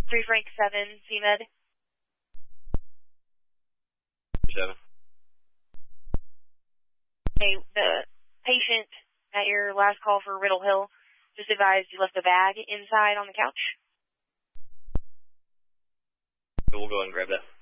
3 Frank 7, CMed. 7. Okay, the patient at your last call for Riddle Hill just advised you left the bag inside on the couch. We'll go ahead and grab that.